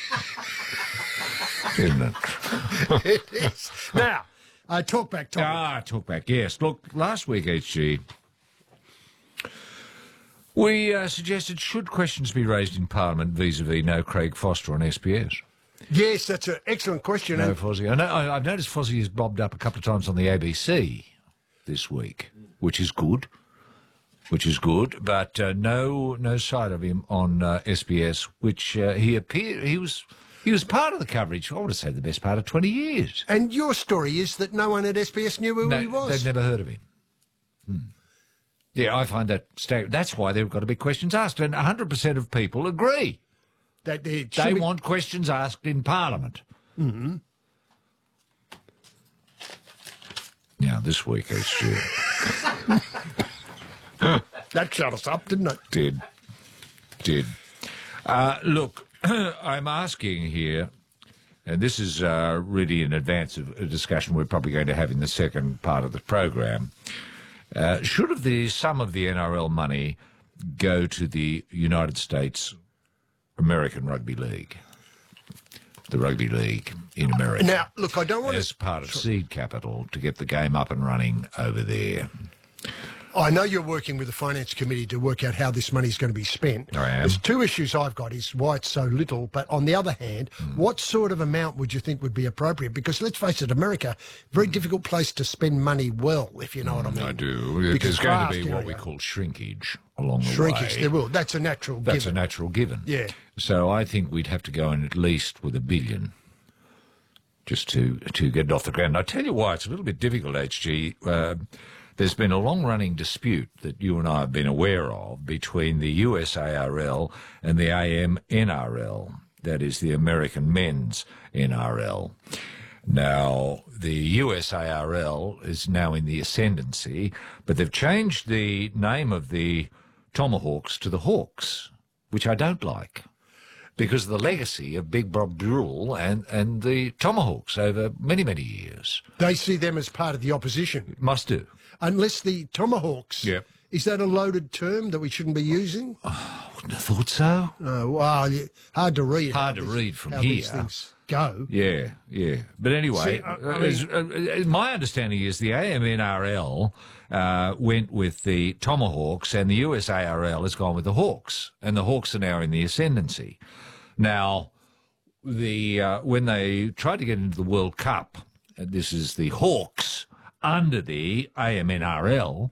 Isn't it? It is. Now, talkback topic. Talkback, yes. Look, last week, HG, we suggested should questions be raised in Parliament vis-a-vis no Craig Foster on SBS? Yes, that's an excellent question. No Fozzie. I've noticed Fozzie has bobbed up a couple of times on the ABC this week, which is good. But no sight of him on SBS, which he was part of the coverage. I want to say the best part of 20 years. And your story is that no one at SBS knew who he was. They've never heard of him. Yeah, I find that staggering. That's why there have got to be questions asked, and 100% of people agree. They want questions asked in Parliament. Mm-hmm. Now, this week, HG. That shut us up, didn't it? Did. Look, I'm asking here, and this is really in advance of a discussion we're probably going to have in the second part of the program. Should some of the NRL money go to the United States American Rugby League? The Rugby League in America. Now, look, I don't want as part of seed capital to get the game up and running over there. I know you're working with the Finance Committee to work out how this money is going to be spent. I am. There's two issues I've got, is why it's so little, but on the other hand, what sort of amount would you think would be appropriate? Because let's face it, America, very difficult place to spend money well, if you know what I mean. I do. Because there's going to be what we call shrinkage along the way. Shrinkage, there will. That's a natural given. That's a natural given. Yeah. So I think we'd have to go in at least with $1 billion just to get it off the ground. I tell you why it's a little bit difficult, HG. There's been a long-running dispute that you and I have been aware of between the USARL and the AMNRL, that is the American Men's NRL. Now, the USARL is now in the ascendancy, but they've changed the name of the Tomahawks to the Hawks, which I don't like, because of the legacy of Big Bob Brule and the Tomahawks over many, many years. They see them as part of the opposition. Must do. Unless the Tomahawks, Yep. Is that a loaded term that we shouldn't be using? I wouldn't have thought so. Well, hard to read. Hard to read from how here. These things go. Yeah. But anyway, my understanding is the AMNRL went with the Tomahawks and the USARL has gone with the Hawks, and the Hawks are now in the ascendancy. Now, when they tried to get into the World Cup, this is the Hawks under the AMNRL,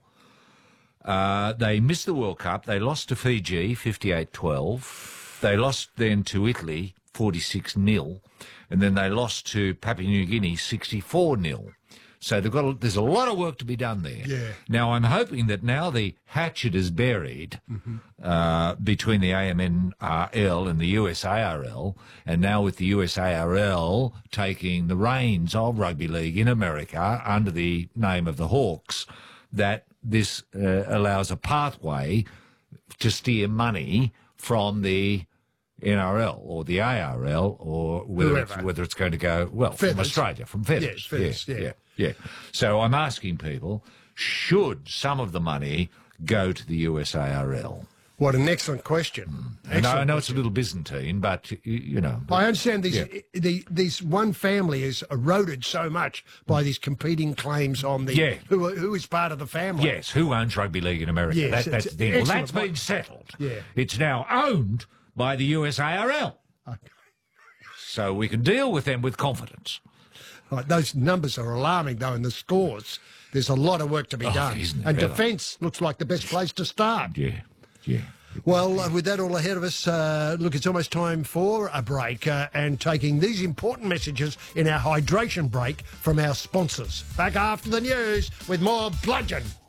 they missed the World Cup. They lost to Fiji 58-12. They lost then to Italy 46-0. And then they lost to Papua New Guinea 64-0. So there's a lot of work to be done there. Yeah. Now, I'm hoping that now the hatchet is buried between the AMNRL and the USARL, and now with the USARL taking the reins of rugby league in America under the name of the Hawks, that this allows a pathway to steer money from the NRL or the ARL or whether it's going to go, from Australia, from Feathers. Yes, Feathers, Yeah. So I'm asking people, should some of the money go to the USARL? What an excellent question. And I know it's a little Byzantine, but, you know. I understand these one family is eroded so much by these competing claims on the who is part of the family. Yes, who owns rugby league in America? Yes, that's the thing. Well, that's been settled. Yeah. It's now owned by the USARL. Okay. So we can deal with them with confidence. Right, those numbers are alarming, though, in the scores. There's a lot of work to be done. And defence looks like the best place to start. Yeah. Well, with that all ahead of us, look, it's almost time for a break and taking these important messages in our hydration break from our sponsors. Back after the news with more Bludgeon.